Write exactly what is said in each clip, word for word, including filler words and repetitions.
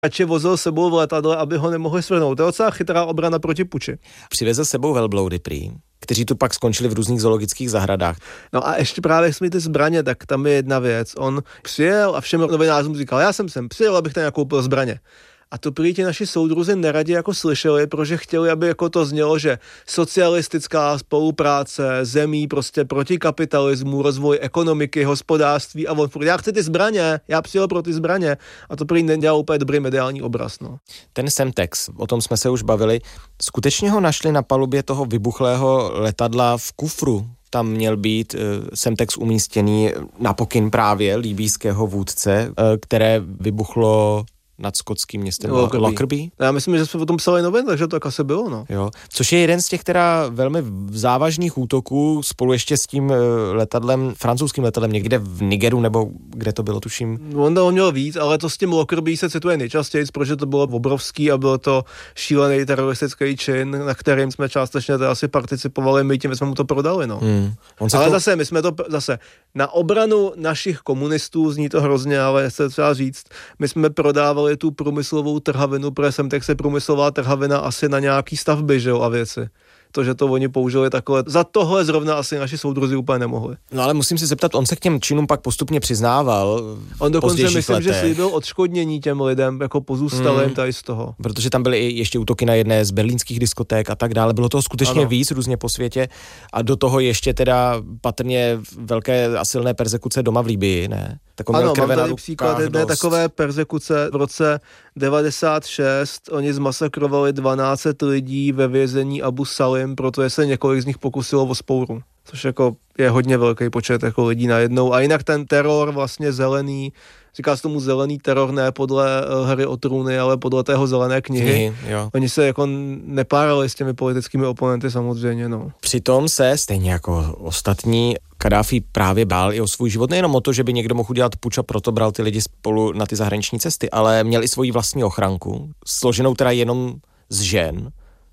radši vozil sebou v letadle, aby ho nemohli svrhnout. To je docela chytrá obrana proti puči. Přivezl sebou velbloudy prý, kteří tu pak skončili v různých zoologických zahradách. No a ještě právě jsme ty zbraně, tak tam je jedna věc. On přijel a všem novinářům říkal, já jsem sem přijel, abych tam nakoupil zbraně. A to prý ti naši soudruzi neradi jako slyšeli, protože chtěli, aby jako to znělo, že socialistická spolupráce zemí prostě proti kapitalismu, rozvoj ekonomiky, hospodářství a on furt, já chci ty zbraně, já přijel pro ty zbraně. A to prý nedělal úplně dobrý mediální obraz. No. Ten Semtex, o tom jsme se už bavili, skutečně ho našli na palubě toho vybuchlého letadla v kufru. Tam měl být uh, Semtex umístěný na pokyn právě libýského vůdce, uh, které vybuchlo nad skotským městem Lockerbie. Lockerbie. Já myslím, že jsme o tom psali novin, takže to tak asi bylo, no. Jo. Což je jeden z těch teda velmi závažných útoků spolu ještě s tím letadlem, francouzským letadlem někde v Nigeru, nebo kde to bylo, tuším. On to měl víc, ale to s tím Lockerbie se cituje nejčastěji, protože to bylo obrovský a bylo to šílený teroristický čin, na kterým jsme částečně to asi participovali, my tím jsme mu to prodali, no. Hmm. Ale to... zase, my jsme to zase na obranu našich komunistů, zní to hrozně, ale se třeba říct, my jsme prodávali tu průmyslovou trhavinu, protože Semtex je průmyslová trhavina asi na nějaký stavby, že jo, a věci. To, že to oni použili takhle. Za tohle zrovna asi naši soudruzi úplně nemohli. No ale musím se zeptat, on se k těm činům pak postupně přiznával. On dokonce myslím, letech. že slíbil odškodnění těm lidem, jako pozůstalým hmm. tady z toho. Protože tam byly i ještě útoky na jedné z berlínských diskoték a tak dále. Bylo toho skutečně ano. víc různě po světě a do toho ještě teda patrně velké a silné perzekuce doma v Libyi, ne? Tako ano, mám tady příklad jedné takové perzekuce v roce devadesát šest. Oni zmasakrovali dvanáct set lidí ve vězení Abu Salim, protože se několik z nich pokusilo o vzpouru. Což jako je hodně velký počet jako lidí najednou. A jinak ten teror vlastně zelený, říká se tomu zelený teror, ne podle Hry o trůny, ale podle tého zelené knihy. knihy Oni se jako nepárali s těmi politickými oponenty samozřejmě, no. Přitom se, stejně jako ostatní, Kadáfi právě bál i o svůj život, nejenom o to, že by někdo mohl udělat puč a proto bral ty lidi spolu na ty zahraniční cesty, ale měl i svoji vlastní ochranku, složenou teda jenom z žen,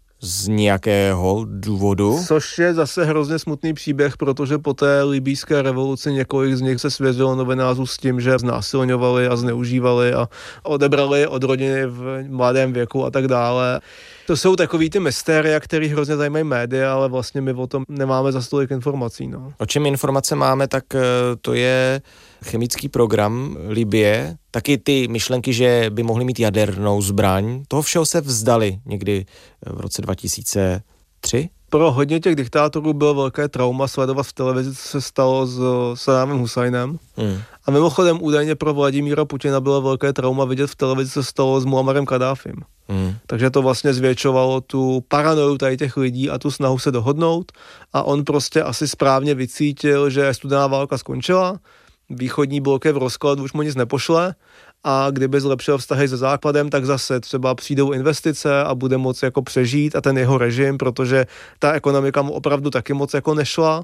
z nějakého důvodu. Což je zase hrozně smutný příběh, protože po té libýské revoluci několik z nich se svěřilo novinářů s tím, že znásilňovali a zneužívali a odebrali od rodiny v mladém věku a tak dále. To jsou takový ty mystéria, který hrozně zajímají média, ale vlastně my o tom nemáme za tolik informací. No. O čem informace máme, tak to je chemický program Libye, taky ty myšlenky, že by mohli mít jadernou zbraň. Toho všeho se vzdali někdy v roce dva tisíce tři. Pro hodně těch diktátorů bylo velké trauma sledovat v televizi, co se stalo s Saddamem Husajnem. Hmm. A mimochodem údajně pro Vladimíra Putina bylo velké trauma vidět v televizi, co se stalo s Muammarem Kadáfim. Hmm. Takže to vlastně zvětšovalo tu paranoju tady těch lidí a tu snahu se dohodnout. A on prostě asi správně vycítil, že studená válka skončila, východní blok je v rozkladu, už mu nic nepošle a kdyby zlepšil vztahy se Západem, tak zase třeba přijdou investice a bude moc jako přežít a ten jeho režim, protože ta ekonomika mu opravdu taky moc jako nešla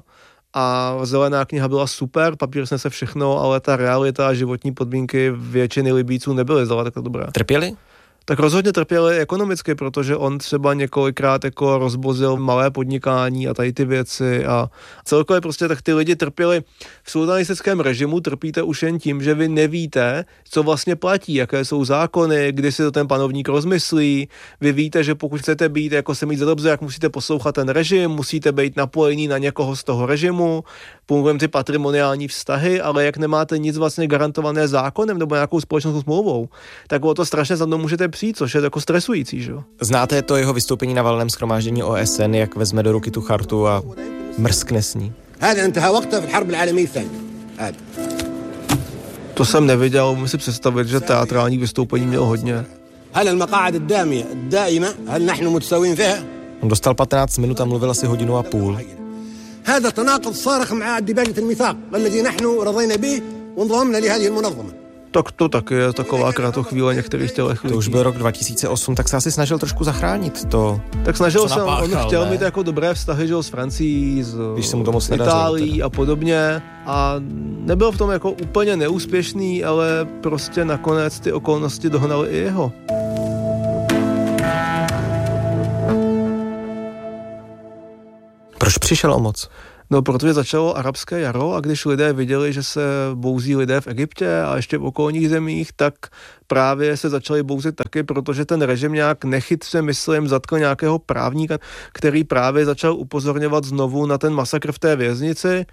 a zelená kniha byla super, papír snese všechno, ale ta realita a životní podmínky většiny Libýců nebyly zdaleka dobré. Trpěli? Tak rozhodně trpěli ekonomicky, protože on třeba několikrát jako rozbozil malé podnikání a tady ty věci a celkově prostě tak ty lidi trpěli. V sultanistickém režimu trpíte už jen tím, že vy nevíte, co vlastně platí, jaké jsou zákony, kdy si to ten panovník rozmyslí. Vy víte, že pokud chcete být jako se mít za dobře, jak musíte poslouchat ten režim, musíte být napojený na někoho z toho režimu, pomůžeme ty patrimoniální vztahy, ale jak nemáte nic vlastně garantované zákonem nebo nějakou společnou smlouvou, tak o to strašně za mnou můžete přijít, což je jako stresující, že jo. Znáte to jeho vystoupení na valném shromáždění O S N, jak vezme do ruky tu chartu a mrskne s ní? To jsem neviděl, musím si představit, že teatrální vystoupení měl hodně. On dostal patnáct minut a mluvil asi hodinu a půl. هذا تناقض صارخ مع دباجة الميثاق الذي نحن رضينا به وانضممنا لهذه المنظمة. Tak to taky je taková kratochvíle některých tělech lidí. To už byl rok dva tisíce osm, tak se asi snažil trošku zachránit to. Tak snažil se, on chtěl ne? mít jako dobré vztahy, že s Francií, s Itálií a podobně a nebyl v tom jako úplně neúspěšný, ale prostě nakonec ty okolnosti dohnaly i jeho. Proč přišel o moc? No, protože začalo arabské jaro a když lidé viděli, že se bouzí lidé v Egyptě a ještě v okolních zemích, tak právě se začali bouzit taky, protože ten režim nějak nechytře, myslím, zatkl nějakého právníka, který právě začal upozorňovat znovu na ten masakr v té věznici.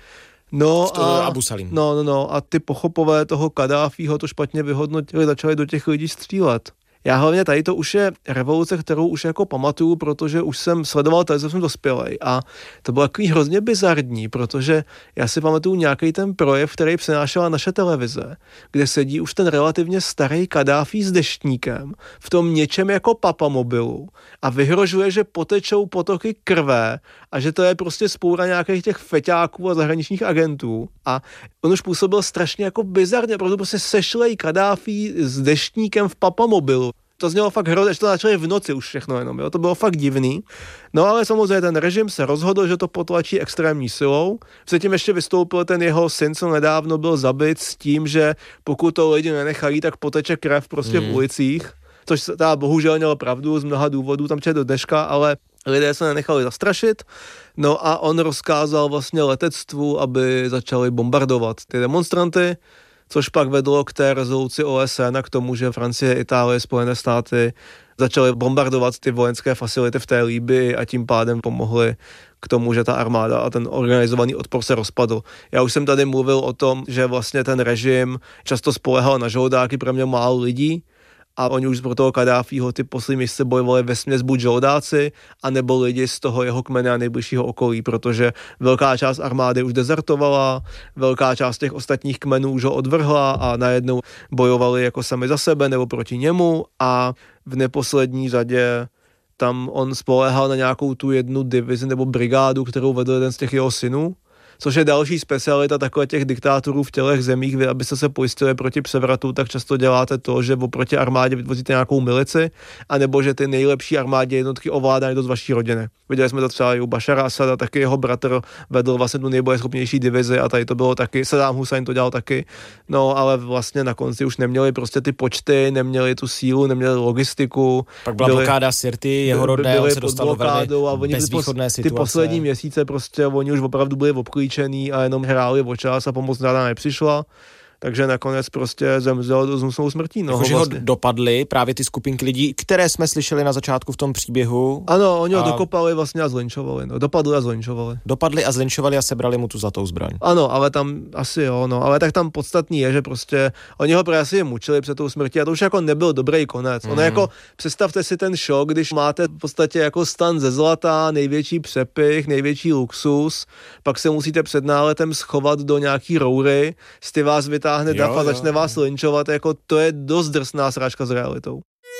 No a, Abu Salim. No, no, no, a ty pochopové toho Kadáfího to špatně vyhodnotili, začali do těch lidí střílet. Já hlavně tady to už je revoluce, kterou už jako pamatuju, protože už jsem sledoval televizi, jsem dospělej a to bylo takový hrozně bizarní, protože já si pamatuju nějaký ten projev, který přinášela naše televize, kde sedí už ten relativně starý Kadáfí s deštníkem v tom něčem jako papamobilu a vyhrožuje, že potečou potoky krve a že to je prostě spoura nějakých těch feťáků a zahraničních agentů a on už působil strašně jako bizarně, protože prostě sešlej Kadáfí s deštníkem v papamobilu. To znělo fakt hrozně, že to začalo v noci už všechno jenom, jo? To bylo fakt divný. No ale samozřejmě ten režim se rozhodl, že to potlačí extrémní silou. Předtím ještě vystoupil ten jeho syn, co nedávno byl zabit s tím, že pokud to lidi nenechají, tak poteče krev prostě hmm. v ulicích. Což teda bohužel měl pravdu z mnoha důvodů, tam čet do dneška, ale lidé se nenechali zastrašit. No a on rozkázal vlastně letectvu, aby začali bombardovat ty demonstranty, což pak vedlo k té rezoluci O S N a k tomu, že Francie, Itálie, Spojené státy začaly bombardovat ty vojenské facility v té Libyi a tím pádem pomohly k tomu, že ta armáda a ten organizovaný odpor se rozpadl. Já už jsem tady mluvil o tom, že vlastně ten režim často spolehal na žoldáky, pro mě málo lidí, a oni už pro toho Kadáfího ty poslední měsíce bojovali vesměs buď žoldáci, anebo lidi z toho jeho kmene a nejbližšího okolí, protože velká část armády už dezertovala, velká část těch ostatních kmenů už ho odvrhla a najednou bojovali jako sami za sebe nebo proti němu a v neposlední řadě tam on spoléhal na nějakou tu jednu divizi nebo brigádu, kterou vedl jeden z těch jeho synů, což je další specialita takhle těch diktátorů v tělech zemích. Vy, abyste se pojistili proti převratu, tak často děláte to, že oproti armádě vytvoříte nějakou milici, anebo že ty nejlepší armádě jednotky ovládá někdo z vaší rodiny. Viděli jsme to třeba i u Bašara Asada, taky jeho bratr vedl vlastně tu nejbojeschopnější divizi a tady to bylo taky, Saddam Hussein to dělal taky, no ale vlastně na konci už neměli prostě ty počty, neměli tu sílu, neměli logistiku. Pak byla byli, blokáda Sirty, jeho rodné, on se dostal do velmi bezvýchodné situace. Ty poslední měsíce prostě oni už opravdu byli obklíčený a jenom hráli o čas a pomoc ráda nepřišla. Takže nakonec prostě zemřel zmusnou smrtí. No, jako, že vlastně ho dopadly právě ty skupinky lidí, které jsme slyšeli na začátku v tom příběhu. Ano, oni ho a dokopali vlastně a zlinčovali. No. Dopadli a zlinčovali. Dopadli a zlinčovali a sebrali mu tu zlatou zbraň. Ano, ale tam asi jo, no. Ale tak tam podstatný je, že prostě oni ho právě asi mučili před tou smrtí a to už jako nebyl dobrý konec. Mm. Ono jako, představte si ten šok, když máte v podstatě jako stan ze zlata, největší přepich, největší luxus, pak se musíte před náletem schovat do nějaký roury, z vás vytáhne dav a začne vás linčovat, jako to je dost drsná srážka s realitou.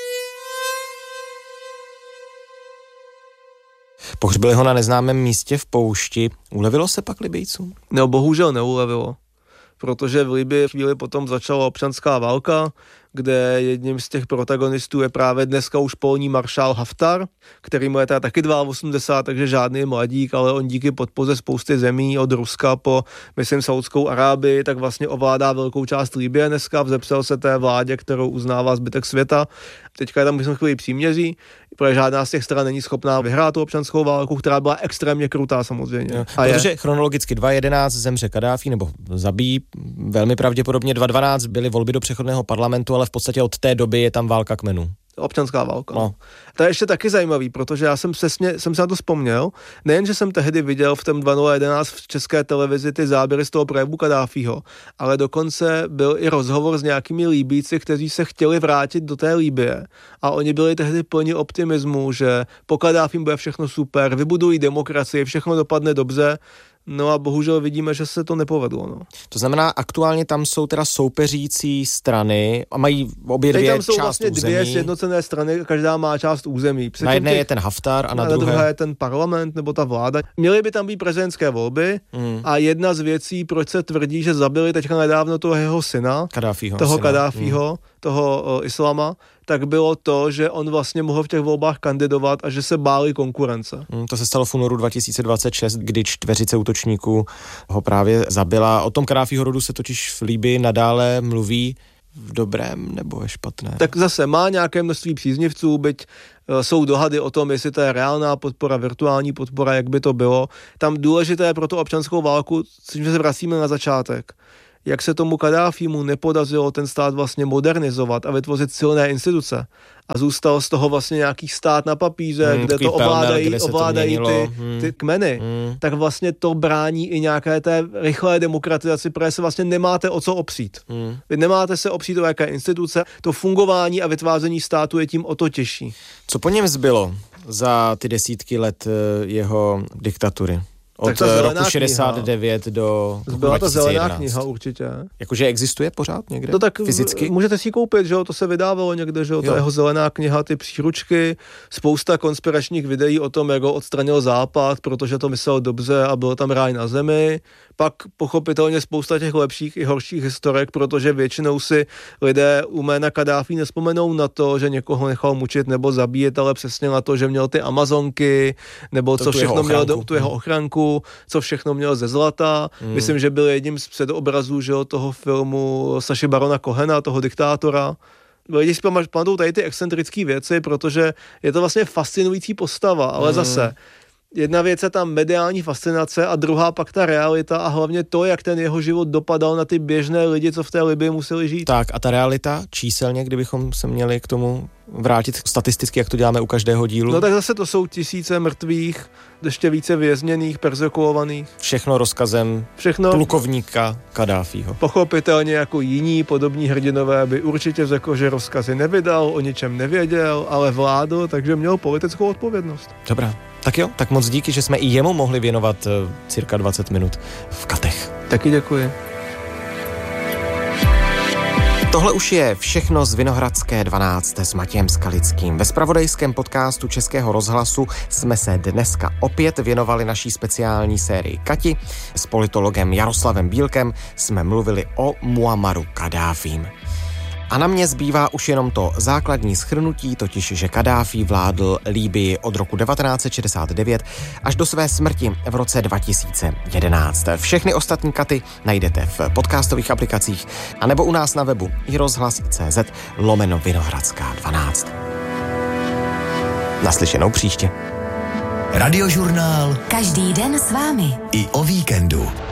Pohřbili ho na neznámém místě v poušti. Ulevilo se pak Libyjcům? No, bohužel neulevilo, protože v Libii chvíli potom začala občanská válka, kde jedním z těch protagonistů je právě dneska už polní maršál Haftar, který mu je teda taky osmdesát dva, takže žádný mladík, ale on díky podpoře spousty zemí od Ruska po, myslím, Saudskou Arábii, tak vlastně ovládá velkou část Libye dneska, vzepsal se té vládě, kterou uznává zbytek světa. Teďka je tam, myslím, chvíli příměří, protože žádná z těch stran není schopná vyhrát tu občanskou válku, která byla extrémně krutá samozřejmě. Jo, a protože je chronologicky dva jedenáct zemře Kadáfí, nebo zabíjí, velmi pravděpodobně dva dvanáct byly volby do přechodného parlamentu, ale v podstatě od té doby je tam válka kmenů. Občanská válka. No. To je ještě taky zajímavý, protože já jsem přesně, jsem se na to vzpomněl, nejen, že jsem tehdy viděl v tom dva tisíce jedenáct v české televizi ty záběry z toho projevu Kadáfího, ale dokonce byl i rozhovor s nějakými Líbíci, kteří se chtěli vrátit do té Libye a oni byli tehdy plni optimismu, že po Kadáfím bude všechno super, vybudují demokracii, všechno dopadne dobře. No a bohužel vidíme, že se to nepovedlo. No. To znamená, aktuálně tam jsou teda soupeřící strany a mají obě dvě část území. Tam jsou vlastně dvě sjednocené strany, každá má část území. Přitom na jedné těch, je ten Haftar a na, na druhé... druhé je ten parlament nebo ta vláda. Měly by tam být prezidentské volby mm. a jedna z věcí, proč se tvrdí, že zabili teďka nedávno toho jeho syna, Kadáfího, toho syna. Kadáfího, mm. toho uh, Islama, tak bylo to, že on vlastně mohl v těch volbách kandidovat a že se báli konkurence. Hmm, to se stalo v únoru dva tisíce dvacet šest, kdy čtveřice útočníků ho právě zabila. O tom Kadáfího rodu se totiž v Libyi nadále mluví v dobrém nebo ve špatném? Tak zase má nějaké množství příznivců, byť jsou dohady o tom, jestli to je reálná podpora, virtuální podpora, jak by to bylo. Tam důležité pro tu občanskou válku, což se vracíme na začátek, jak se tomu Kaddáfímu nepodařilo ten stát vlastně modernizovat a vytvořit silné instituce. A zůstal z toho vlastně nějaký stát na papíře, hmm, kde to ovládají, pelmel, ovládají to ty, hmm. ty kmeny, hmm. tak vlastně to brání i nějaké té rychlé demokratizaci, protože se vlastně nemáte o co opřít. Hmm. Vy nemáte se opřít o jaké instituce, to fungování a vytváření státu je tím o to těžší. Co po něm zbylo za ty desítky let jeho diktatury? Od roku šedesát devět kniha. Do roku Byla dva tisíce jedenáct. Ta zelená kniha určitě. Jakože existuje pořád někde? No tak fyzicky? Můžete si ji koupit, že jo, to se vydávalo někde, že jo, ta jeho zelená kniha, ty příručky, spousta konspiračních videí o tom, jak ho odstranil Západ, protože to myslel dobře a byl tam ráj na zemi. Pak pochopitelně spousta těch lepších i horších historek, protože většinou si lidé u jména Kaddáfí nespomenou na to, že někoho nechal mučit nebo zabíjet, ale přesně na to, že měl ty Amazonky, nebo to co všechno měl do, tu jeho ochranku, co všechno měl ze zlata. Hmm. Myslím, že byl jedním z předobrazů, že jo, toho filmu Saši Barona Cohena, toho diktátora. Lidi si pamatují tady ty excentrické věci, protože je to vlastně fascinující postava, ale hmm. zase jedna věc je tam mediální fascinace a druhá pak ta realita a hlavně to, jak ten jeho život dopadal na ty běžné lidi, co v té Libii museli žít. Tak a ta realita číselně, kdybychom se měli k tomu vrátit statisticky, jak to děláme u každého dílu? No tak zase to jsou tisíce mrtvých, ještě více vězněných, perzekuovaných. Všechno rozkazem Všechno plukovníka Kaddáfího. Pochopitelně jako jiní podobní hrdinové by určitě řekl, že rozkazy nevydal, o ničem nevěděl, ale vládl, takže měl politickou odpovědnost. Dobrá. Tak jo, tak moc díky, že jsme i jemu mohli věnovat uh, cirka dvacet minut v Katech. Taky děkuji. Tohle už je všechno z Vinohradské dvanáct s Matějem Skalickým. Ve zpravodajském podcastu Českého rozhlasu jsme se dneska opět věnovali naší speciální sérii Kati. S politologem Jaroslavem Bílkem jsme mluvili o Muammaru Kaddáfím. A na mě zbývá už jenom to základní shrnutí, totiž, že Kaddáfí vládl Libyi od roku devatenáct set šedesát devět až do své smrti v roce dva tisíce jedenáct. Všechny ostatní katy najdete v podcastových aplikacích anebo u nás na webu i rozhlas tečka cé zet lomeno Vinohradská dvanáct. Naslyšenou příště. Radiožurnál. Každý den s vámi. I o víkendu.